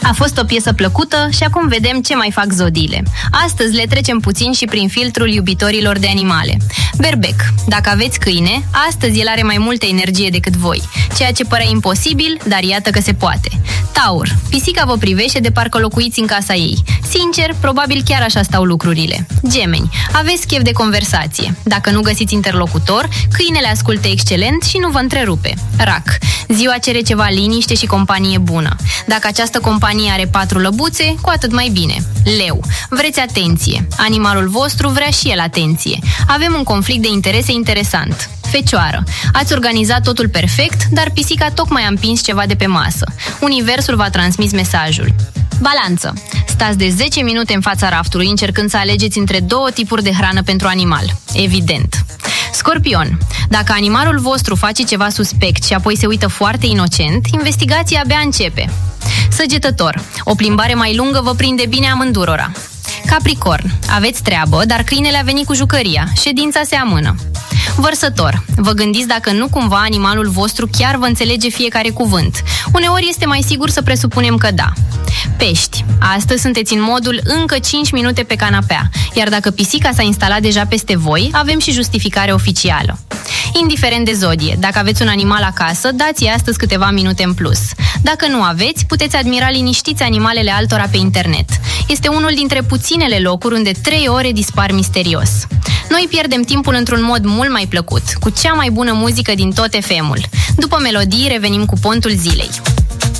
A fost o piesă plăcută și acum vedem ce mai fac zodiile. Astăzi le trecem puțin și prin filtrul iubitorilor de animale. Berbec, dacă aveți câine, astăzi el are mai multă energie decât voi, ceea ce părea imposibil, dar iată că se poate. Taur, pisica vă privește de parcă locuiți în casa ei. Sincer, probabil chiar așa stau lucrurile. Gemeni, aveți chef de conversație. Dacă nu găsiți interlocutor, câinele ascultă excelent și nu vă întrerupe. Rac, ziua cere ceva liniște și companie bună. Dacă această companie are 4 lăbuțe, cu atât mai bine. Leu, vreți atenție. Animalul vostru vrea și el atenție. Avem un conflict de interese interesant. Fecioară, ați organizat totul perfect, dar pisica tocmai a împins ceva de pe masă. Universul v-a transmis mesajul. Balanță, stați de 10 minute în fața raftului încercând să alegeți între 2 tipuri de hrană pentru animal. Evident. Scorpion, dacă animalul vostru face ceva suspect și apoi se uită foarte inocent, investigația abia începe. Săgetător, o plimbare mai lungă vă prinde bine amândurora. Capricorn, aveți treabă, dar câinele a venit cu jucăria. Ședința se amână. Vărsător, vă gândiți dacă nu cumva animalul vostru chiar vă înțelege fiecare cuvânt. Uneori este mai sigur să presupunem că da. Pești, astăzi sunteți în modul încă 5 minute pe canapea, iar dacă pisica s-a instalat deja peste voi, avem și justificare oficială. Indiferent de zodie, dacă aveți un animal acasă, dați-i astăzi câteva minute în plus. Dacă nu aveți, puteți admira liniștiți animalele altora pe internet. Este unul dintre puținele locuri unde 3 ore dispar misterios. Noi pierdem timpul într-un mod mult mai plăcut, cu cea mai bună muzică din tot FM-ul. După melodii revenim cu pontul zilei.